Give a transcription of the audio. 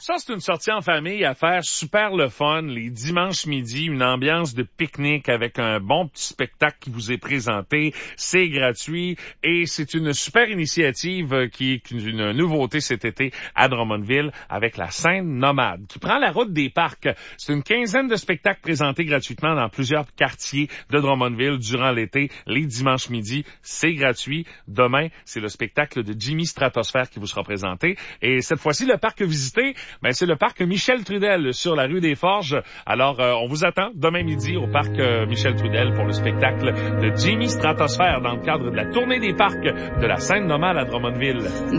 Ça, c'est une sortie en famille à faire super le fun, les dimanches midi, une ambiance de pique-nique avec un bon petit spectacle qui vous est présenté. C'est gratuit et c'est une super initiative qui est une nouveauté cet été à Drummondville avec la scène nomade qui prend la route des parcs. C'est une quinzaine de spectacles présentés gratuitement dans plusieurs quartiers de Drummondville durant l'été, les dimanches midi. C'est gratuit. Demain, c'est le spectacle de Jimmy Stratosphère qui vous sera présenté. Et cette fois-ci, le parc visité, c'est le parc Michel Trudel sur la rue des Forges. Alors, on vous attend demain midi au parc Michel Trudel pour le spectacle de Jimmy Stratosphère dans le cadre de la tournée des parcs de la scène nomade à Drummondville.